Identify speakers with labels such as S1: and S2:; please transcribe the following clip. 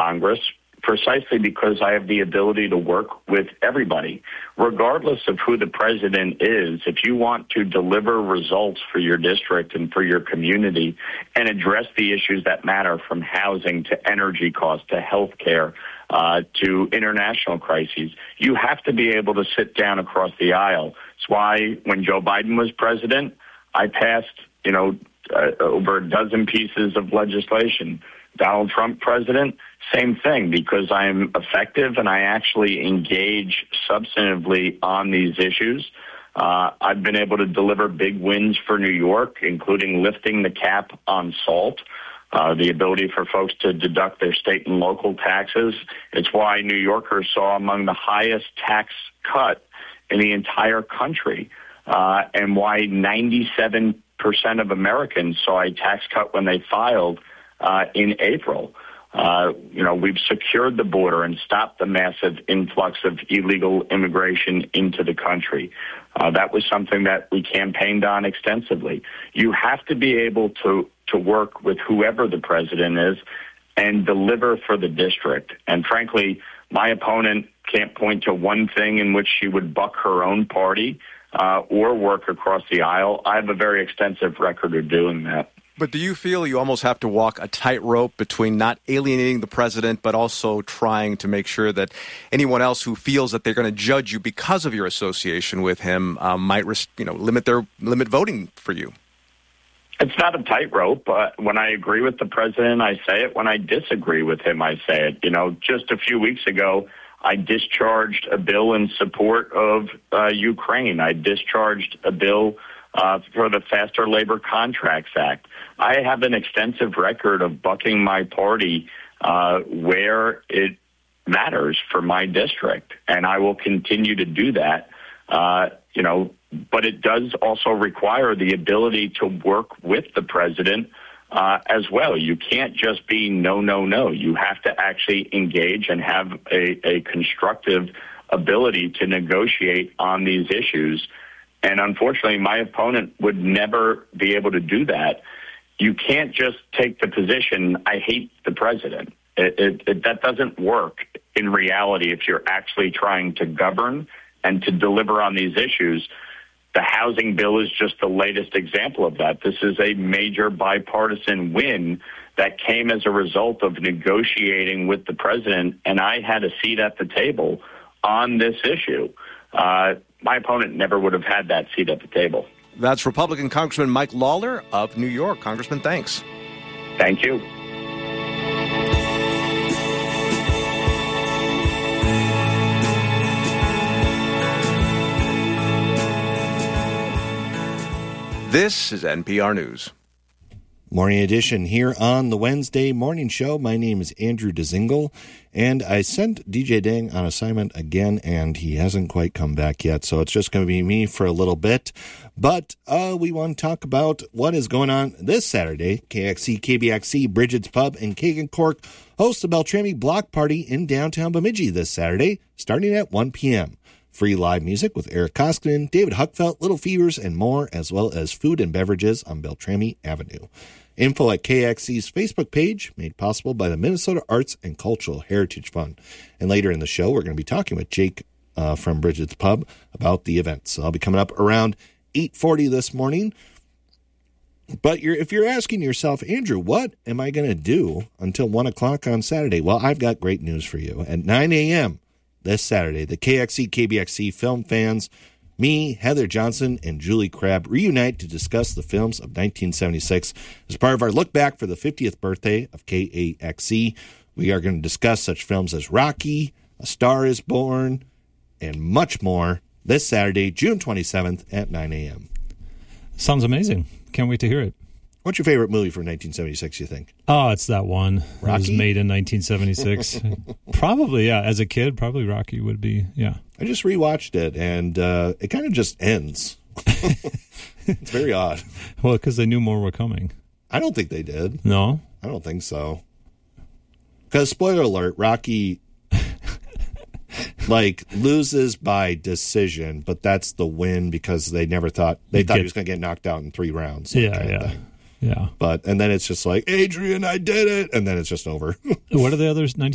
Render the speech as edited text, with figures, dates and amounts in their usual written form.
S1: Congress precisely because I have the ability to work with everybody, regardless of who the president is. If you want to deliver results for your district and for your community and address the issues that matter, from housing to energy costs to health care to international crises, you have to be able to sit down across the aisle. That's why when Joe Biden was president, I passed, over a dozen pieces of legislation. Donald Trump president, same thing, because I'm effective and I actually engage substantively on these issues. I've been able to deliver big wins for New York, including lifting the cap on salt, the ability for folks to deduct their state and local taxes. It's why New Yorkers saw among the highest tax cut in the entire country, and why 97% of Americans saw a tax cut when they filed in April. We've secured the border and stopped the massive influx of illegal immigration into the country. That was something that we campaigned on extensively. You have to be able to work with whoever the president is and deliver for the district. And frankly, my opponent can't point to one thing in which she would buck her own party or work across the aisle. I have a very extensive record of doing that.
S2: But do you feel you almost have to walk a tightrope between not alienating the president, but also trying to make sure that anyone else who feels that they're going to judge you because of your association with him might, limit voting for you?
S1: It's not a tightrope. When I agree with the president, I say it. When I disagree with him, I say it. Just a few weeks ago, I discharged a bill in support of Ukraine. I discharged a bill for the Faster Labor Contracts Act. I have an extensive record of bucking my party where it matters for my district, and I will continue to do that. But it does also require the ability to work with the president as well. You can't just be no, no, no. You have to actually engage and have a constructive ability to negotiate on these issues. And unfortunately, my opponent would never be able to do that. You can't just take the position, I hate the president. That doesn't work in reality if you're actually trying to govern and to deliver on these issues. The housing bill is just the latest example of that. This is a major bipartisan win that came as a result of negotiating with the president, and I had a seat at the table on this issue. My opponent never would have had that seat at the table.
S2: That's Republican Congressman Mike Lawler of New York. Congressman, thanks.
S1: Thank you.
S2: This is NPR News.
S3: Morning edition here on the Wednesday morning show. My name is Andrew DeZingle, and I sent DJ Dang on assignment again, and he hasn't quite come back yet, so it's just going to be me for a little bit. But we want to talk about what is going on this Saturday. KXC, KBXC, Bridget's Pub, and Cake and Cork host the Beltrami Block Party in downtown Bemidji this Saturday, starting at 1 p.m. Free live music with Eric Koskinen, David Huckfeld, Little Fevers, and more, as well as food and beverages on Beltrami Avenue. Info at KXC's Facebook page, made possible by the Minnesota Arts and Cultural Heritage Fund. And later in the show, we're going to be talking with Jake from Bridget's Pub about the event. So I'll be coming up around 8:40 this morning. But if you're asking yourself, Andrew, what am I going to do until 1 o'clock on Saturday? Well, I've got great news for you. At 9 a.m. this Saturday, the KXC, KBXC film fans, me, Heather Johnson, and Julie Crabb reunite to discuss the films of 1976 as part of our look back for the 50th birthday of KAXC. We are going to discuss such films as Rocky, A Star is Born, and much more this Saturday, June 27th at 9 a.m.
S4: Sounds amazing. Can't wait to hear it.
S3: What's your favorite movie from 1976, you think?
S4: Oh, it's that one.
S3: Rocky?
S4: It was made in 1976. Probably, yeah. As a kid, probably Rocky would be, yeah.
S3: I just rewatched it, and it kind of just ends. It's very odd.
S4: Well, because they knew more were coming.
S3: I don't think they did.
S4: No?
S3: I don't think so. Because, spoiler alert, Rocky, loses by decision, but that's the win because they never thought, he was going to get knocked out in 3 rounds.
S4: Yeah.
S3: And then it's just like, Adrian, I did it. And then it's just over.
S4: What are the others?